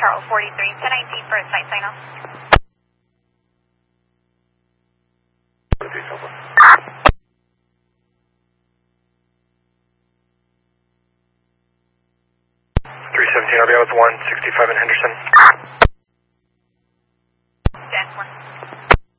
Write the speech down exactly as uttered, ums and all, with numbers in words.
Charles forty-three, ten nineteen for a site sign off. three seventeen, I'll be out with one sixty-five in Henderson.